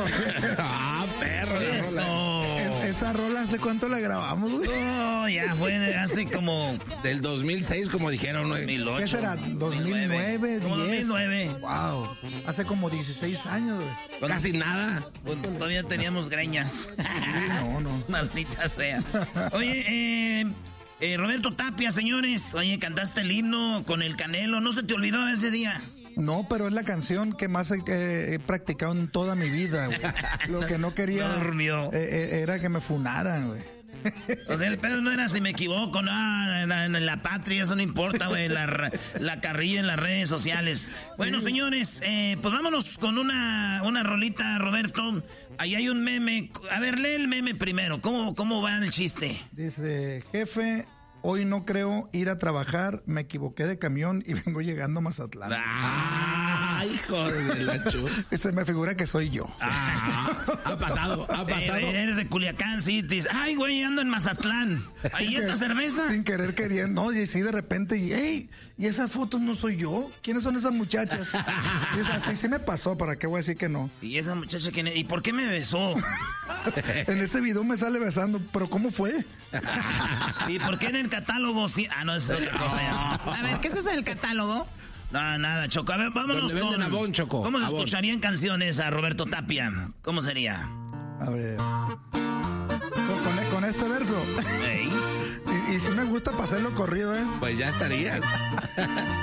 Perro. Eso. Esa rola, ¿hace cuánto la grabamos, güey? Oh, ya fue hace como... Del 2006, como dijeron, güey. 2008. ¿Qué será? ¿2009? 10. Como 2009. Wow. Hace como 16 años, güey. Casi nada. Pues, todavía teníamos greñas. No. Maldita sea. Oye, Roberto Tapia, señores. Oye, cantaste el himno con el Canelo. ¿No se te olvidó ese día? No, pero es la canción que más he practicado en toda mi vida, güey. Lo que no quería era que me funaran, güey. O sea, el pedo no era si me equivoco, no, en la patria, eso no importa, güey, la carrilla en las redes sociales. Bueno, sí. Señores, pues vámonos con una rolita, Roberto. Ahí hay un meme. A ver, lee el meme primero. ¿Cómo va el chiste? Dice, jefe, hoy no creo ir a trabajar, me equivoqué de camión y vengo llegando a Mazatlán. Hijo de la chu. Se me figura que soy yo. Ha pasado. Eres de Culiacán, sí. Te dices, ay, güey, ando en Mazatlán. ¿Ahí esta cerveza? Sin querer queriendo. No, y sí, de repente, hey, ¿y esas fotos no soy yo? ¿Quiénes son esas muchachas? Y, o sea, sí me pasó, ¿para qué voy a decir que no? ¿Y esa muchacha quién es? ¿Y por qué me besó? En ese video me sale besando, pero ¿cómo fue? ¿Y por qué en el catálogo sí? Ah, no, es otra cosa ya. A ver, ¿qué es eso del catálogo? No, nada, Choco. A ver, vámonos con... Abón, Choco. ¿Cómo se escucharían canciones a Roberto Tapia? ¿Cómo sería? A ver... Con este verso. Hey. Y sí me gusta pasarlo corrido, ¿eh? Pues ya estaría.